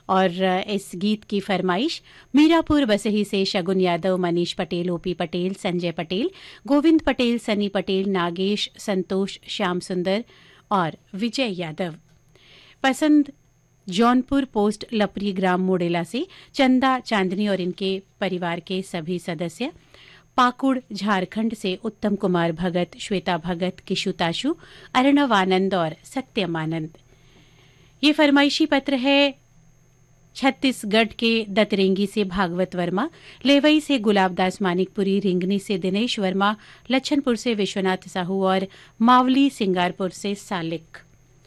और इस गीत की फरमाइश मीरापुर बसही से शगुन यादव, मनीष पटेल, ओपी पटेल, संजय पटेल, गोविंद पटेल, सनी पटेल, नागेश, संतोष, श्याम सुंदर और विजय यादव। पसंद जौनपुर पोस्ट लपरी ग्राम मोडेला से चंदा, चांदनी और इनके परिवार के सभी सदस्य। पाकुड़ झारखंड से उत्तम कुमार भगत, श्वेता भगत, किशु ताशु, अर्णव आनंद और सत्यम आनंद। ये फरमाइशी पत्र है छत्तीसगढ़ के दतरेंगी से भागवत वर्मा, लेवई से गुलाबदास मानिकपुरी, रिंगनी से दिनेश वर्मा, लच्छनपुर से विश्वनाथ साहू और मावली सिंगारपुर से सालिक।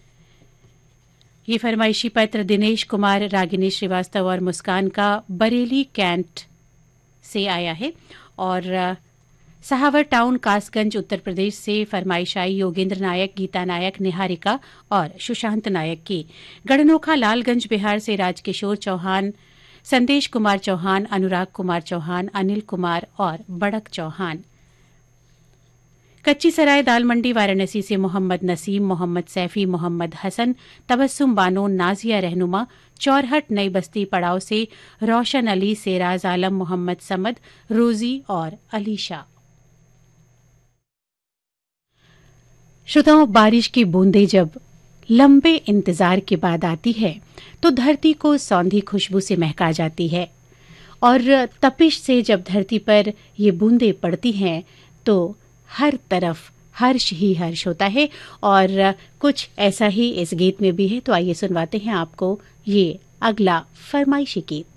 ये फरमाइशी पत्र दिनेश कुमार, रागिनी श्रीवास्तव और मुस्कान का बरेली कैंट से आया है और सहावर टाउन, कासगंज, उत्तर प्रदेश से फरमाइश आई योगेंद्र नायक, गीता नायक, निहारिका और सुशांत नायक की। गढ़नोखा, लालगंज, बिहार से राजकिशोर चौहान, संदेश कुमार चौहान, अनुराग कुमार चौहान, अनिल कुमार और बड़क चौहान। कच्ची सराय, दाल मंडी, वाराणसी से मोहम्मद नसीम, मोहम्मद सैफी, मोहम्मद हसन, तबस्सुम बानो, नाजिया रहनुमा, चौरहट नई बस्ती पड़ाव से रोशन अली, सेराज आलम, मोहम्मद समद, रोजी और अलीशा। श्रोताओं, बारिश की बूंदें जब लंबे इंतजार के बाद आती है तो धरती को सौंधी खुशबू से महका जाती है और तपिश से जब धरती पर ये बूंदें पड़ती हैं तो हर तरफ हर्ष ही हर्ष होता है और कुछ ऐसा ही इस गीत में भी है। तो आइए सुनवाते हैं आपको ये अगला फरमाइशी गीत।